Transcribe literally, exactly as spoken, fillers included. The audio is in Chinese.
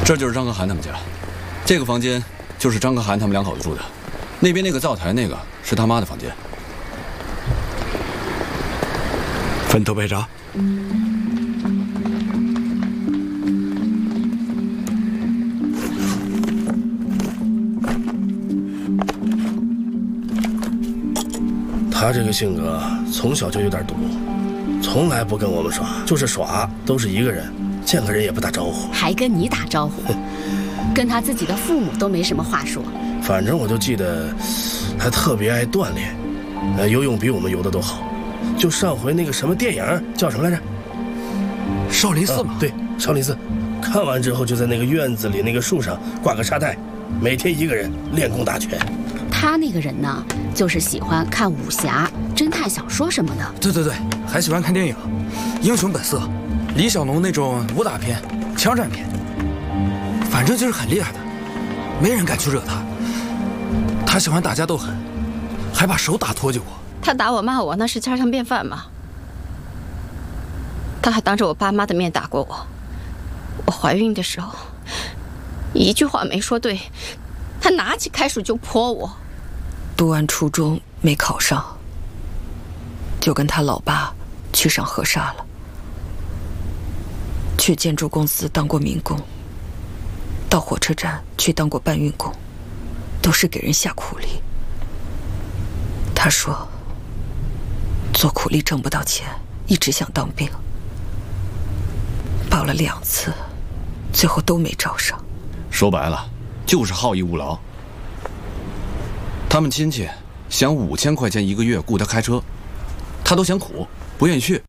这就是张可涵他们家，这个房间就是张可涵他们两口子住的，那边那个灶台那个是他妈的房间。 分头杯茶。 他这个性格从小就有点毒，从来不跟我们耍，就是耍都是一个人，见个人也不打招呼， 还跟你打招呼，跟他自己的父母都没什么话说。 反正我就记得，他特别爱锻炼，呃，游泳比我们游的都好。就上回那个什么电影叫什么来着？ 少林寺嘛、 啊。对，少林寺。看完之后就在那个院子里那个树上挂个沙袋，每天一个人练功打拳。 他那个人呢，就是喜欢看武侠、侦探小说什么的。 对对对，还喜欢看电影，《英雄本色》，李小龙那种武打片、枪战片，反正就是很厉害的，没人敢去惹他。他喜欢打架斗狠，还把手打脱臼过。 他打我骂我那是家常便饭嘛。他还当着我爸妈的面打过我。我怀孕的时候，一句话没说对，他拿起开水就泼我。 读完初中没考上，就跟他老爸去上河沙了。去建筑公司当过民工，到火车站去当过搬运工，都是给人下苦力。他说做苦力挣不到钱，一直想当兵，报了两次，最后都没招上。 说白了就是好逸恶劳。他们亲戚想五千块钱一个月雇他开车，他都嫌苦，不愿意去。